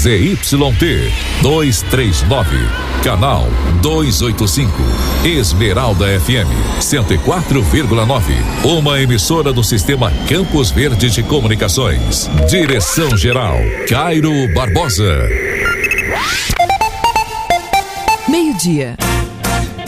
ZYT 239, canal 285, Esmeralda FM 104,9, uma emissora do Sistema Campos Verdes de Comunicações. Direção-geral, Cairo Barbosa. Meio-dia.